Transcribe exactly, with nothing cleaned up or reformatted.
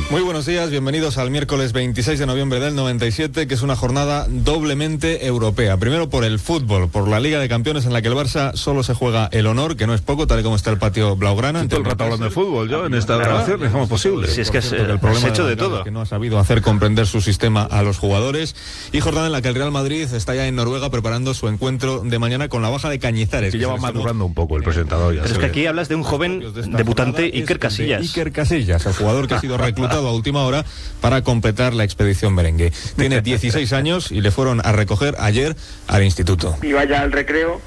Muy buenos días, bienvenidos al miércoles veintiséis de noviembre del noventa y siete, que es una jornada doblemente europea. Primero por el fútbol, por la Liga de Campeones, en la que el Barça solo se juega el honor, que no es poco, tal y como está el patio blaugrana. Sí, todo el rato hablando de fútbol, yo en esta grabación, ¿cómo es posible? Si es que es, cierto, el problema has hecho de Gaga, todo. Que no ha sabido hacer comprender su sistema a los jugadores. Y jornada en la que el Real Madrid está ya en Noruega preparando su encuentro de mañana con la baja de Cañizares. Que que ya va se estrenó. madurando un poco el presentador. Ya Pero es se que ve. aquí hablas de un joven De esta debutante, jornada Iker es Casillas. de Iker Casillas, el jugador que ha sido reclutado a última hora para completar la expedición merengue. Tiene dieciséis años y le fueron a recoger ayer al instituto. Iba ya al recreo